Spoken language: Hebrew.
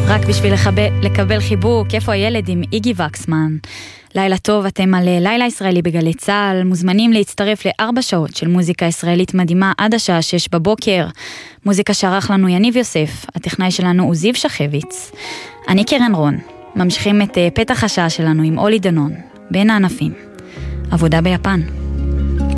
רק בשביל לקבל חיבוק, איפה הילד עם איגי וקסמן. לילה טוב, אתם על לילה ישראלי בגלי צהל, מוזמנים להצטרף ל4 שעות של מוזיקה ישראלית מדהימה עד השעה 6 בבוקר. מוזיקה שערך לנו יניב יוסף, הטכנאי שלנו הוא זיו שחביץ. אני קרן רון, ממשיכים את פתח השעה שלנו עם אולי דנון, בין הענפים. עבודה ביפן.